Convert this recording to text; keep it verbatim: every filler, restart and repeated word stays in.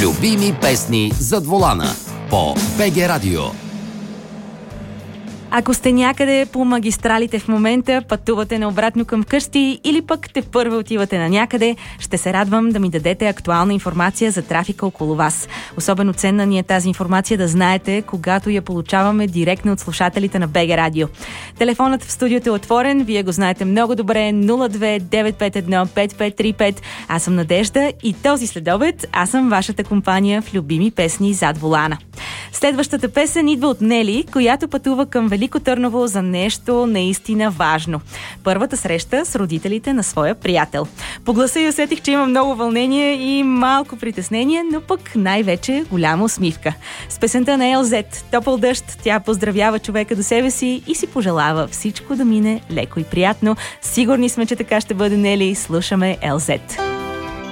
Любими песни зад волана по БГ Радио. Ако сте някъде по магистралите в момента, пътувате наобратно към къщи или пък те първо отивате на някъде, ще се радвам да ми дадете актуална информация за трафика около вас. Особено ценна ни е тази информация да знаете, когато я получаваме директно от слушателите на БГ Радио. Телефонът в студиото е отворен, вие го знаете много добре, нула две девет пет едно пет пет три пет. Аз съм Надежда и този следобед аз съм вашата компания в любими песни зад волана. Следващата песен идва от Нели, която пътува към Велико Търново за нещо наистина важно. Първата среща с родителите на своя приятел. По гласа и усетих, че има много вълнение и малко притеснение, но пък най-вече голяма усмивка. С песента на Ел Зет "Топъл дъжд" тя поздравява човека до себе си и си пожелава всичко да мине леко и приятно. Сигурни сме, че така ще бъде, Нели. Слушаме Ел Зет.